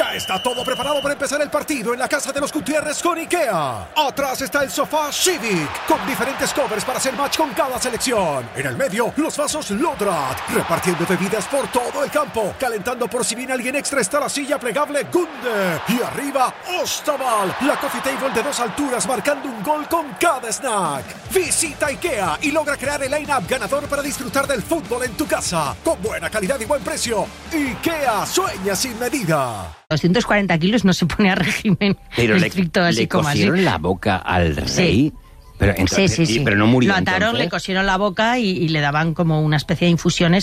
Ya está todo preparado para empezar el partido en la casa de los Gutiérrez con IKEA. Atrás está el sofá Civic, con diferentes covers para hacer match con cada selección. En el medio, los vasos Lodrat, repartiendo bebidas por todo el campo. Calentando por si viene alguien extra está la silla plegable Gunde. Y arriba, Ostaval, la coffee table de 2 alturas marcando un gol con cada snack. Visita IKEA y logra crear el line-up ganador para disfrutar del fútbol en tu casa. Con buena calidad y buen precio. IKEA sueña sin medida. 240 kilos no se pone a régimen estricto, así como así. ¿Le cosieron la boca al rey? Sí. Pero entonces, sí. Pero no murió. Lo ataron, entonces. le cosieron la boca y le daban como una especie de infusiones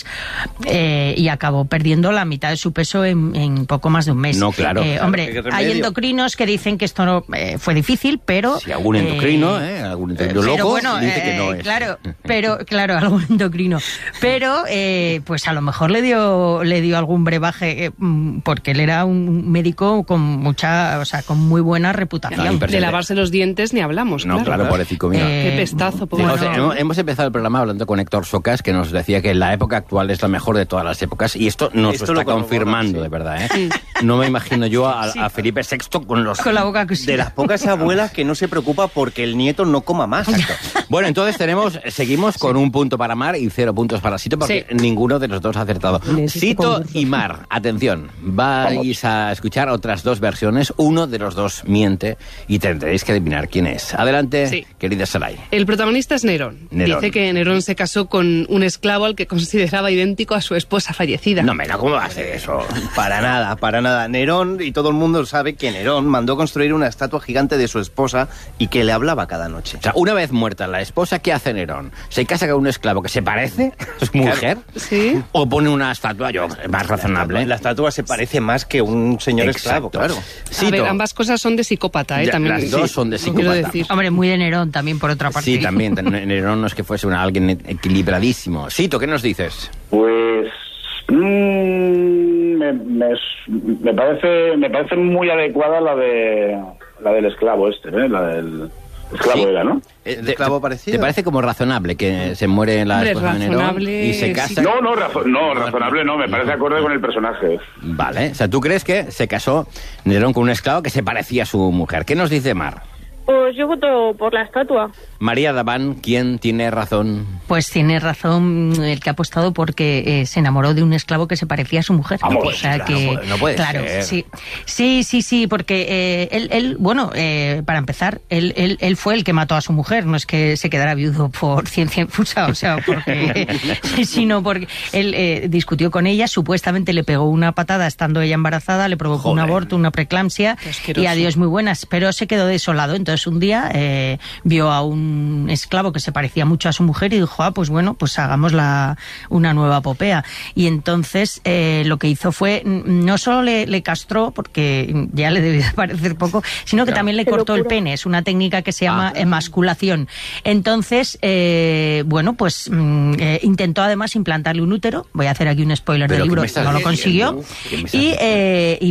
y acabó perdiendo la mitad de su peso en poco más de un mes. No, claro. Hombre, hay endocrinos que dicen que esto no fue difícil, pero... Si algún endocrino, algún endocrinólogo bueno, dice que no es. Claro, algún endocrino. Pero, pues a lo mejor le dio algún brebaje, porque él era un médico con con muy buena reputación. De lavarse los dientes ni hablamos. No, claro, pobrecito. Qué pestazo. Hemos empezado el programa hablando con Héctor Socas, que nos decía que la época actual es la mejor de todas las épocas, y esto nos lo está confirmando, de verdad, ¿eh? Sí. No me imagino yo a Felipe VI con la boca cosida. De las pocas abuelas que no se preocupa porque el nieto no coma más. Bueno, entonces seguimos con 1 punto para Mar y 0 puntos para Sito, porque ninguno de los dos ha acertado. Sito y Mar, atención, vais a escuchar otras 2 versiones, uno de los dos miente y tendréis que adivinar quién es. Adelante, querida Saray. El protagonista es Nerón. Dice que Nerón se casó con un esclavo al que consideraba idéntico a su esposa fallecida. No, ¿cómo va a hacer eso? Para nada. Nerón, y todo el mundo sabe que Nerón mandó construir una estatua gigante de su esposa y que le hablaba cada noche. O sea, una vez muerta la esposa, ¿qué hace Nerón? ¿Se casa con un esclavo que se parece a su mujer? Sí. ¿O pone una estatua más razonable? La estatua se parece más que un señor esclavo, claro. A ver, ambas cosas son de psicópata, también. Las dos son de psicópata. Hombre, muy de Nerón también, por otra parte. Sí, también. Nerón no es que fuese alguien equilibradísimo. Sito, ¿qué nos dices? Pues me parece muy adecuada la del esclavo la del esclavo era, ¿no? ¿El esclavo parecido? ¿Te parece como razonable que se muere la esposa de Nerón y se casa? No, razonable no, me parece acorde con el personaje. Vale, o sea, ¿tú crees que se casó Nerón con un esclavo que se parecía a su mujer? ¿Qué nos dice Mar? Pues yo voto por la estatua. María Daván, ¿quién tiene razón? Pues tiene razón el que ha apostado porque se enamoró de un esclavo que se parecía a su mujer. Vamos, no puede ser. Sí, porque él para empezar, él fue el que mató a su mujer, no es que se quedara viudo por ciencia infusa, sino porque él discutió con ella, supuestamente le pegó una patada estando ella embarazada, le provocó un aborto, una preeclampsia, y adiós muy buenas, pero se quedó desolado. Entonces un día vio a un esclavo que se parecía mucho a su mujer y dijo, pues hagamos una nueva epopea. Y entonces lo que hizo fue, no solo le castró, porque ya le debía parecer poco, sino que también le cortó el pene. Es una técnica que se llama emasculación. Entonces, intentó además implantarle un útero. Voy a hacer aquí un spoiler del libro, no lo consiguió. Y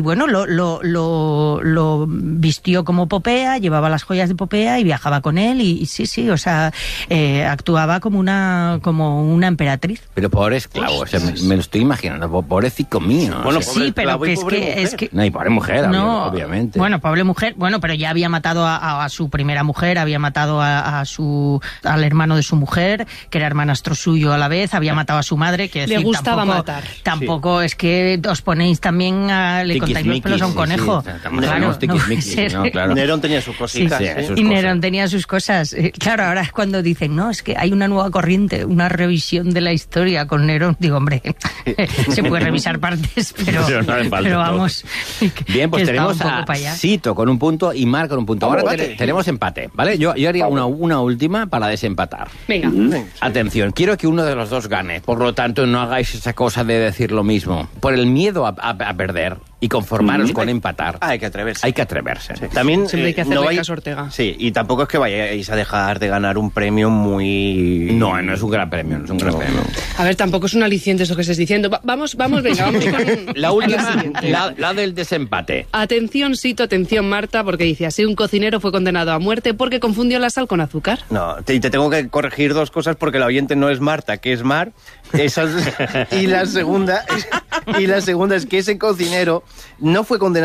lo vistió como Popea, llevaba las joyas de Popea y viajaba con él y actuaba como una emperatriz. Pero pobre esclavo, me lo estoy imaginando, pobrecito mío. Bueno, sí, pero es que... No, y pobre mujer, obviamente. Bueno, pobre mujer, pero ya había matado a su primera mujer, había matado al hermano de su mujer, que era hermanastro suyo a la vez, había matado a su madre, que le gustaba matar. Tampoco es que os ponéis también le contáis los pelos a un conejo. Claro. Nerón tenía sus cositas. Y Nerón tenía sus cosas. Claro, ahora es cuando dicen, no, es que hay una nueva corriente, una revisión de la historia con Nerón. Digo, hombre, se puede revisar partes, pero vamos. Bien, pues tenemos a Sito con 1 punto y Mar con 1 punto. Ahora tenemos empate, ¿vale? Yo haría una última para desempatar. Venga. Atención, quiero que uno de los dos gane. Por lo tanto, no hagáis esa cosa de decir lo mismo. Por el miedo a perder y conformaros con empatar. Hay que atreverse. Sí. También siempre hay que hacerle caso a Ortega. Sí, y tampoco es que vayáis a dejar de ganar un premio muy... No es un gran premio, A ver, tampoco es un aliciente eso que estés diciendo. Vamos con... La última, la del desempate. Atención, Sito, atención, Marta, porque dice así: un cocinero fue condenado a muerte porque confundió la sal con azúcar. No, te tengo que corregir 2 cosas porque la oyente no es Marta, que es Mar. Y la segunda es que ese cocinero no fue condenado